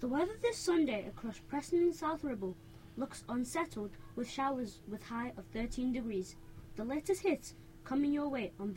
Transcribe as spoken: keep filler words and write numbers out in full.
The weather this Sunday across Preston and South Ribble looks unsettled with showers with high of thirteen degrees. The latest hits coming your way on